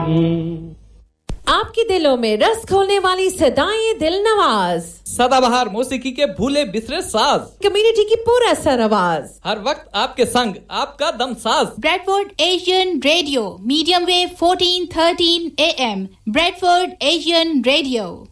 आपके दिलों में रस खोलने वाली सदाएं दिल नवाज, सदाबहार मौसीकी के भूले बिसरे साज, कम्युनिटी की पूरा सर आवाज, हर वक्त आपके संग आपका दम साज। Bradford Asian radio, medium wave 1413 AM, Bradford Asian radio.